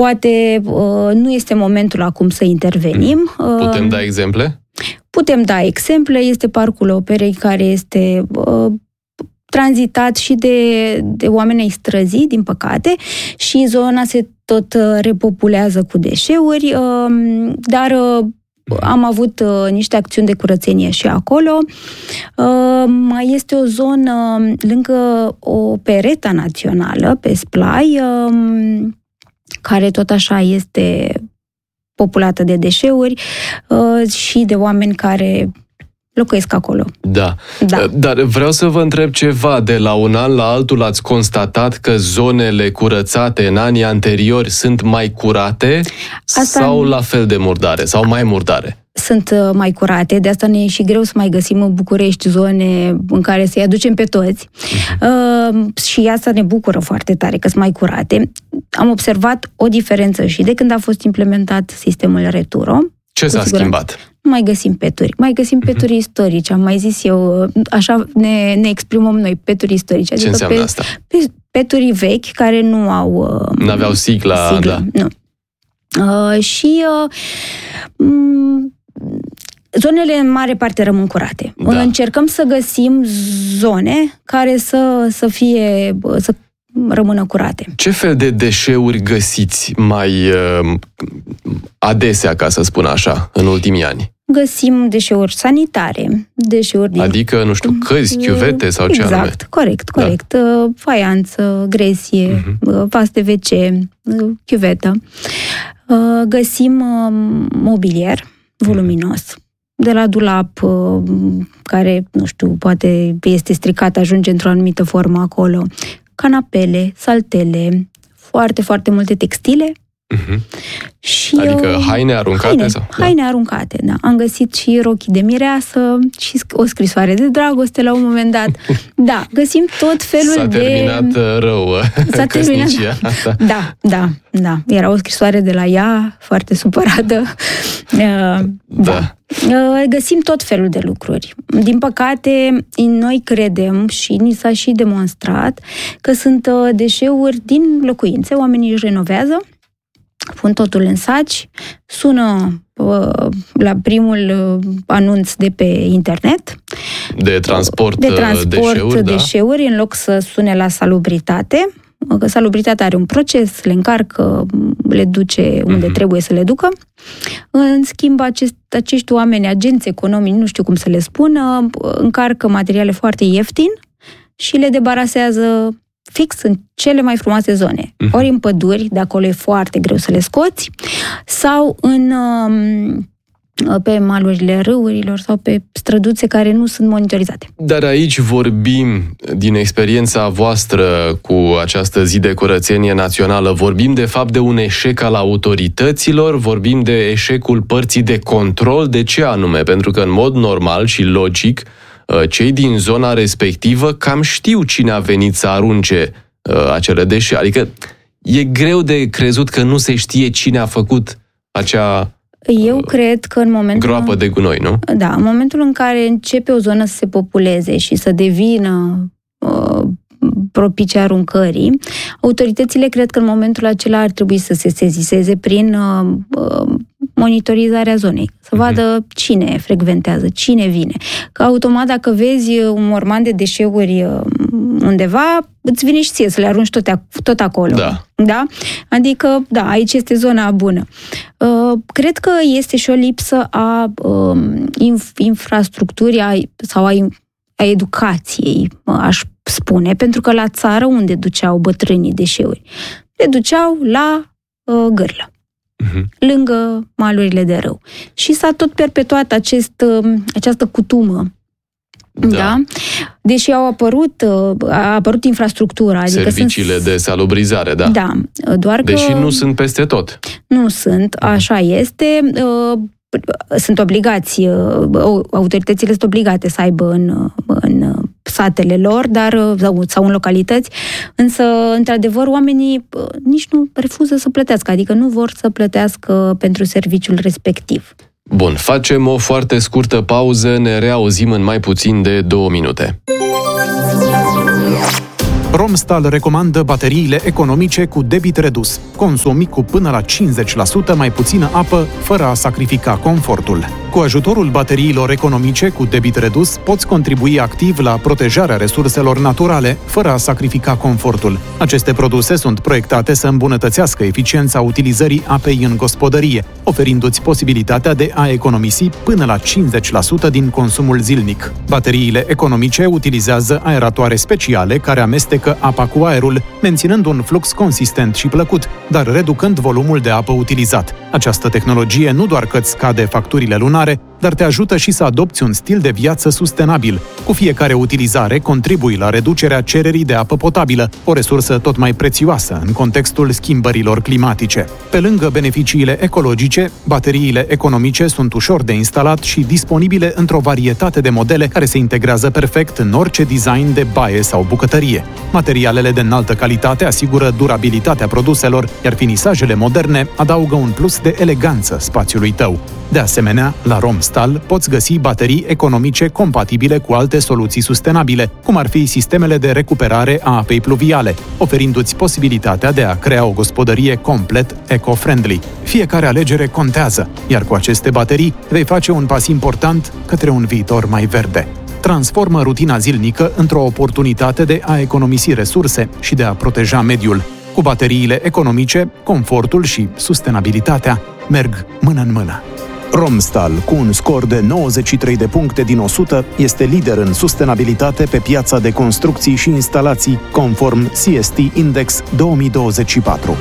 poate nu este momentul acum să intervenim. Putem da exemple? Putem da exemple. Este Parcul Operei, care este tranzitat și de oameni ai străzii, din păcate, și zona se tot repopulează cu deșeuri, dar am avut niște acțiuni de curățenie și acolo. Mai este o zonă lângă o pereta națională, pe Splai, care tot așa este populată de deșeuri și de oameni care locuiesc acolo. Da. Dar vreau să vă întreb ceva. De la un an la altul ați constatat că zonele curățate în anii anteriori sunt mai curate sau la fel de murdare sau mai murdare? Sunt mai curate, de asta ne e și greu să mai găsim în București zone în care să-i aducem pe toți. Și asta ne bucură foarte tare, că sunt mai curate. Am observat o diferență și de când a fost implementat sistemul Returo. Ce s-a schimbat? Nu mai găsim peturi. Mai găsim peturi istorice. Am mai zis eu, așa ne exprimăm noi, peturi istorice. Ce înseamnă asta? Peturi vechi care nu au... N-aveau sigla. Da. Nu. Zonele în mare parte rămân curate. Da. Încercăm să găsim zone care să rămână curate. Ce fel de deșeuri găsiți mai adesea, ca să spun așa, în ultimii ani? Găsim deșeuri sanitare, deșeuri adică, nu știu, căzi, chiuvete sau ce anume? Exact, corect. Da. Faianță, gresie, vas de WC, chiuvetă. Găsim mobilier voluminos, de la dulap care, nu știu, poate este stricat, ajunge într-o anumită formă acolo, canapele, saltele, foarte, foarte multe textile. Și, adică haine aruncate? Haine aruncate, da. Am găsit și rochii de mireasă și o scrisoare de dragoste la un moment dat. Da, găsim tot felul S-a terminat rău căsnicia asta. Da. Era o scrisoare de la ea, foarte supărată. Da. Găsim tot felul de lucruri. Din păcate, noi credem și ni s-a și demonstrat că sunt deșeuri din locuințe, oamenii își renovează, pun totul în saci, sună la primul anunț de pe internet de transport deșeuri, în loc să sune la salubritate. Că salubritatea are un proces, le încarcă, le duce unde trebuie să le ducă. În schimb, acești oameni, agenți economici, nu știu cum să le spun, încarcă materiale foarte ieftin și le debarasează fix în cele mai frumoase zone. Ori în păduri, de acolo e foarte greu să le scoți, sau pe malurile râurilor sau pe străduțe care nu sunt monitorizate. Dar aici vorbim, din experiența voastră cu această zi de curățenie națională, vorbim de fapt de un eșec al autorităților, vorbim de eșecul părții de control. De ce anume? Pentru că în mod normal și logic, cei din zona respectivă cam știu cine a venit să arunce acele deșeuri. Adică e greu de crezut că nu se știe cine a făcut acea cred că în momentul... groapă de gunoi, nu? Da, în momentul în care începe o zonă să se populeze și să devină propice aruncării, autoritățile cred că în momentul acela ar trebui să se sesizeze prin monitorizarea zonei. Să vadă cine frecventează, cine vine. Că automat, dacă vezi un morman de deșeuri undeva, îți vine și ție să le arunci tot acolo. Da? Adică, da, aici este zona bună. Cred că este și o lipsă a infrastructurii sau a educației, aș spune, pentru că la țară unde duceau bătrânii deșeuri? Le duceau la Gârlă, lângă malurile de râu. Și s-a tot perpetuat această cutumă. Da? Deși a apărut infrastructura. Adică serviciile de salubrizare, da. Da, doar că... Deși nu sunt peste tot. Nu sunt, așa este. Sunt obligați, autoritățile sunt obligate să aibă în satele lor, sau în localități, însă, într-adevăr, oamenii nici nu refuză să plătească, adică nu vor să plătească pentru serviciul respectiv. Bun, facem o foarte scurtă pauză, ne reauzim în mai puțin de 2 minute. Romstal recomandă bateriile economice cu debit redus. Consumi cu până la 50% mai puțină apă, fără a sacrifica confortul. Cu ajutorul bateriilor economice cu debit redus, poți contribui activ la protejarea resurselor naturale, fără a sacrifica confortul. Aceste produse sunt proiectate să îmbunătățească eficiența utilizării apei în gospodărie, oferindu-ți posibilitatea de a economisi până la 50% din consumul zilnic. Bateriile economice utilizează aeratoare speciale care amestecă apa cu aerul, menținând un flux consistent și plăcut, dar reducând volumul de apă utilizat. Această tehnologie nu doar că îți scade facturile lunare, dar te ajută și să adopți un stil de viață sustenabil. Cu fiecare utilizare contribui la reducerea cererii de apă potabilă, o resursă tot mai prețioasă în contextul schimbărilor climatice. Pe lângă beneficiile ecologice, bateriile economice sunt ușor de instalat și disponibile într-o varietate de modele care se integrează perfect în orice design de baie sau bucătărie. Materialele de înaltă calitate asigură durabilitatea produselor, iar finisajele moderne adaugă un plus de eleganță spațiului tău. De asemenea, la Romstal poți găsi baterii economice compatibile cu alte soluții sustenabile, cum ar fi sistemele de recuperare a apei pluviale, oferindu-ți posibilitatea de a crea o gospodărie complet eco-friendly. Fiecare alegere contează, iar cu aceste baterii vei face un pas important către un viitor mai verde. Transformă rutina zilnică într-o oportunitate de a economisi resurse și de a proteja mediul. Cu bateriile economice, confortul și sustenabilitatea merg mână în mână. Romstal, cu un scor de 93 de puncte din 100, este lider în sustenabilitate pe piața de construcții și instalații, conform CST Index 2024.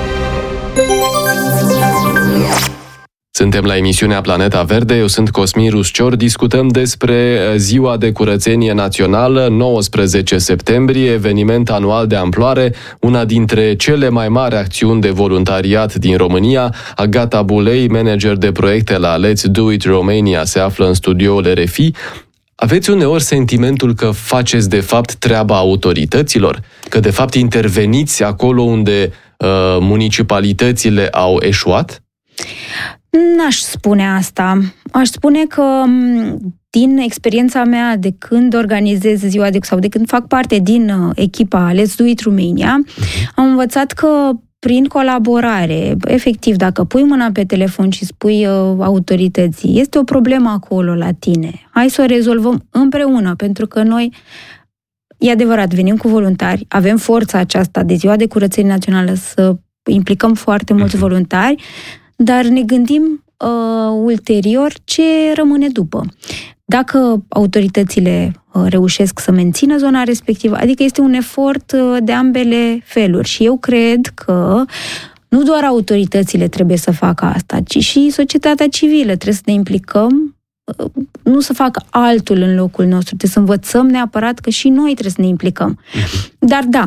Suntem la emisiunea Planeta Verde, eu sunt Cosmin Ruscior, discutăm despre Ziua de Curățenie Națională, 19 septembrie, eveniment anual de amploare, una dintre cele mai mari acțiuni de voluntariat din România. Agata Bulei, manager de proiecte la Let's Do It Romania, se află în studioul RFI. Aveți uneori sentimentul că faceți de fapt treaba autorităților? Că de fapt interveniți acolo unde municipalitățile au eșuat? N-aș spune asta. Aș spune că din experiența mea de când organizez ziua sau de când fac parte din echipa Let's Do It Romania, am învățat că prin colaborare, efectiv, dacă pui mâna pe telefon și spui autorității, este o problemă acolo la tine, hai să o rezolvăm împreună, pentru că noi, e adevărat, venim cu voluntari, avem forța aceasta de Ziua de Curățenie Națională să implicăm foarte mulți voluntari, dar ne gândim ulterior ce rămâne după. Dacă autoritățile reușesc să mențină zona respectivă, adică este un efort de ambele feluri și eu cred că nu doar autoritățile trebuie să facă asta, ci și societatea civilă. Trebuie să ne implicăm, nu să facă altul în locul nostru, trebuie să învățăm neapărat că și noi trebuie să ne implicăm. Dar da,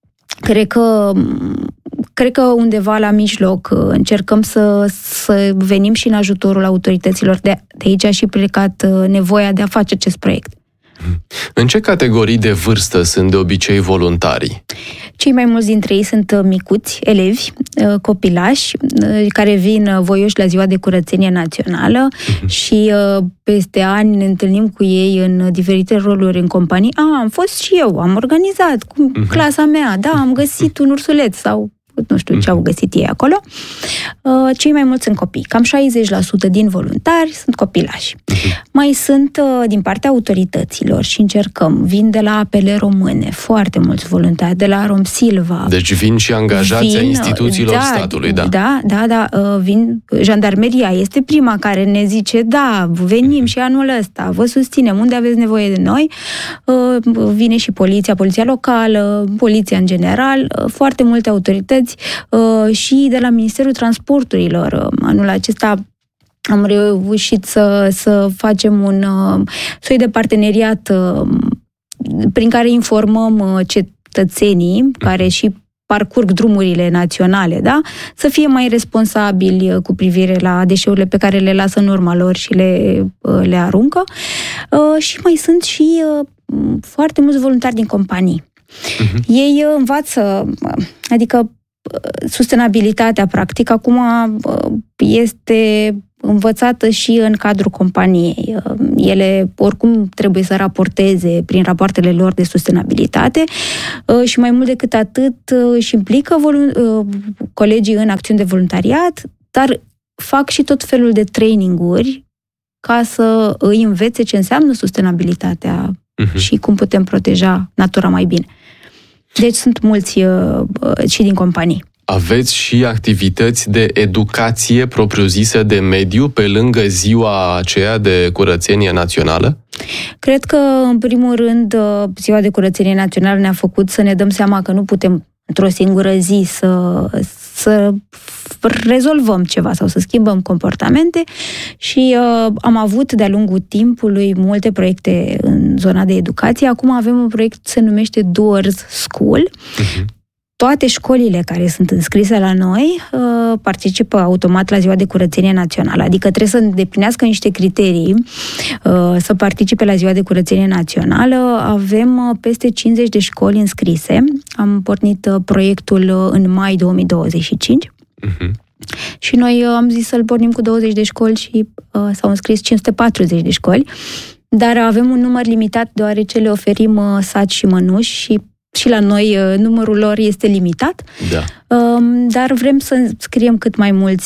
cred că undeva la mijloc încercăm să venim și în ajutorul autorităților. De aici a și plecat nevoia de a face acest proiect. În ce categorii de vârstă sunt de obicei voluntarii? Cei mai mulți dintre ei sunt micuți, elevi, copilași, care vin voioși la Ziua de Curățenie Națională și peste ani ne întâlnim cu ei în diferite roluri în companii. Am fost și eu, am organizat cu clasa mea, da, am găsit un ursuleț sau nu știu ce au găsit ei acolo. Cei mai mulți sunt copii. Cam 60% din voluntari sunt copilași. Mai sunt din partea autorităților și vin de la Apele Române, foarte mulți voluntari, de la Romsilva. Deci vin și angajați ai instituțiilor statului, da? Da, vin. Jandarmeria este prima care ne zice, da, venim și anul ăsta, vă susținem, unde aveți nevoie de noi. Vine și poliția locală, poliția în general, foarte multe autorități și de la Ministerul Transporturilor. Anul acesta am reușit să facem un soi de parteneriat prin care informăm cetățenii care și parcurg drumurile naționale, da? Să fie mai responsabili cu privire la deșeurile pe care le lasă în urma lor și le aruncă. Și mai sunt și foarte mulți voluntari din companii. Ei învață, adică sustenabilitatea, practic, acum este învățată și în cadrul companiei. Ele oricum trebuie să raporteze prin rapoartele lor de sustenabilitate și mai mult decât atât își implică colegii în acțiuni de voluntariat, dar fac și tot felul de traininguri ca să îi învețe ce înseamnă sustenabilitatea și cum putem proteja natura mai bine. Deci sunt mulți și din companii. Aveți și activități de educație propriu-zisă de mediu pe lângă ziua aceea de curățenie națională? Cred că, în primul rând, ziua de curățenie națională ne-a făcut să ne dăm seama că nu putem într-o singură zi să rezolvăm ceva sau să schimbăm comportamente și am avut de-a lungul timpului multe proiecte în zona de educație. Acum avem un proiect se numește Doers School. Toate școlile care sunt înscrise la noi participă automat la ziua de curățenie națională, adică trebuie să îndeplinească niște criterii să participe la ziua de curățenie națională. Avem peste 50 de școli înscrise. Am pornit proiectul în mai 2025 și noi am zis să-l pornim cu 20 de școli și s-au înscris 540 de școli, dar avem un număr limitat deoarece le oferim saci și mănuși și la noi numărul lor este limitat, dar vrem să scriem cât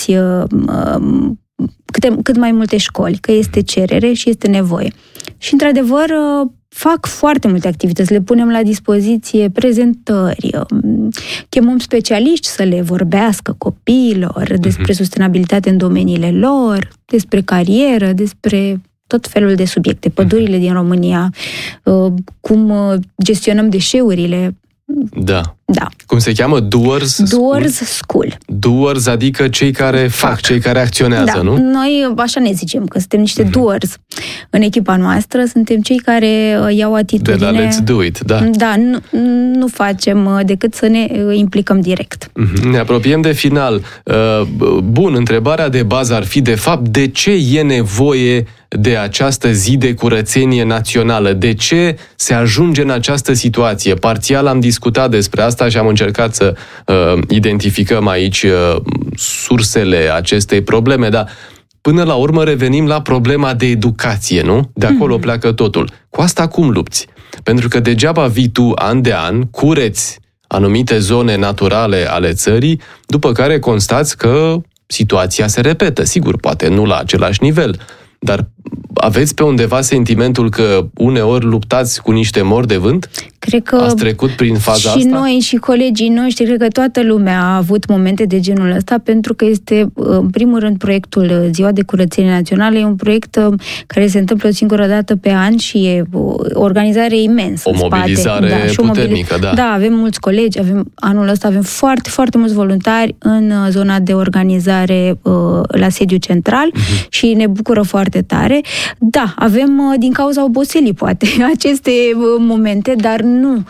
mai multe școli, că este cerere și este nevoie. Și, într-adevăr, fac foarte multe activități, le punem la dispoziție prezentări, chemăm specialiști să le vorbească copiilor despre sustenabilitate în domeniile lor, despre carieră, despre tot felul de subiecte, pădurile din România, cum gestionăm deșeurile. Da. Cum se cheamă? Doers School. Doers, adică cei care fac, cei care acționează, nu? Noi așa ne zicem, că suntem niște doers. În echipa noastră suntem cei care iau atitudine. De la let's do it, da. Da, nu facem decât să ne implicăm direct. Ne apropiem de final. Bun, întrebarea de bază ar fi, de fapt, de ce e nevoie de această zi de curățenie națională? De ce se ajunge în această situație? Parțial am discutat despre asta și am încercat să identificăm aici sursele acestei probleme, dar până la urmă revenim la problema de educație, nu? De acolo pleacă totul. Cu asta cum lupți? Pentru că degeaba vii tu an de an, cureți anumite zone naturale ale țării, după care constați că situația se repetă. Sigur, poate nu la același nivel, dar aveți pe undeva sentimentul că uneori luptați cu niște mori de vânt? Cred că ați trecut prin faza asta? Și noi și colegii noștri, cred că toată lumea a avut momente de genul ăsta, pentru că este, în primul rând, proiectul Ziua de Curățenie Națională e un proiect care se întâmplă o singură dată pe an și e o organizare imensă. O mobilizare puternică, da. Da, avem mulți colegi, anul ăsta avem foarte, foarte mulți voluntari în zona de organizare la sediu central și ne bucură foarte tare. Da, avem din cauza oboselii, poate, aceste momente, dar nu.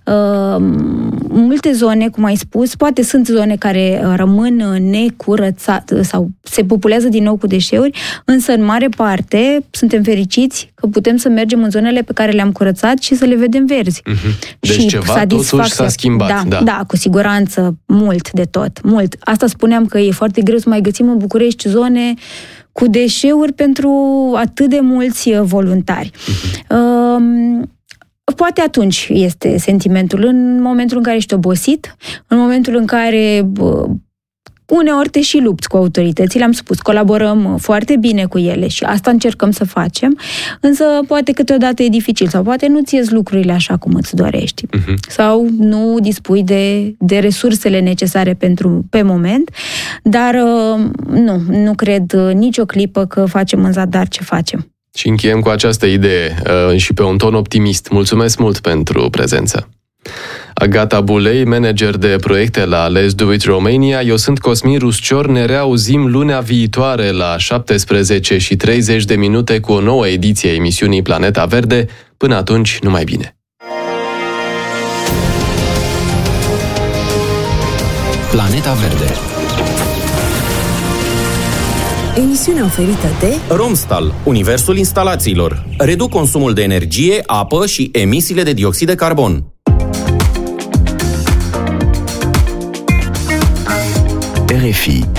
Multe zone, cum ai spus, poate sunt zone care rămân necurățate sau se populează din nou cu deșeuri, însă în mare parte suntem fericiți că putem să mergem în zonele pe care le-am curățat și să le vedem verzi. Deci și ceva totuși s-a schimbat. Da, cu siguranță, mult de tot. Mult. Asta spuneam că e foarte greu să mai găsim în București zone cu deșeuri pentru atât de mulți voluntari. Poate atunci este sentimentul, în momentul în care ești obosit, în momentul în care uneori te și lupți cu autoritățile, am spus, colaborăm foarte bine cu ele și asta încercăm să facem, însă poate câteodată e dificil sau poate nu ți ies lucrurile așa cum îți dorești sau nu dispui de resursele necesare pe moment, dar nu cred nicio clipă că facem în zadar ce facem. Și încheiem cu această idee și pe un ton optimist. Mulțumesc mult pentru prezență. Agata Bulei, manager de proiecte la Let's Do It Romania. Eu sunt Cosmin Ruscior. Ne reauzim lunea viitoare la 17:30 cu o nouă ediție a emisiunii Planeta Verde. Până atunci, numai bine! Planeta Verde. Emisiunea oferită de Romstal, universul instalațiilor. Reduc consumul de energie, apă și emisiile de dioxid de carbon. RFI